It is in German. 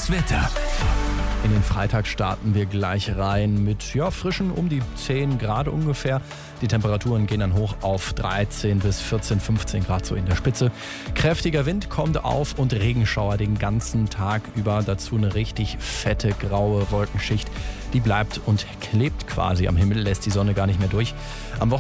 Das Wetter. In den Freitag starten wir gleich rein mit frischen um die 10 Grad ungefähr. Die Temperaturen gehen dann hoch auf 13 bis 14, 15 Grad so in der Spitze. Kräftiger Wind kommt auf und Regenschauer den ganzen Tag über. Dazu eine richtig fette graue Wolkenschicht. Die bleibt und klebt quasi am Himmel, lässt die Sonne gar nicht mehr durch. Am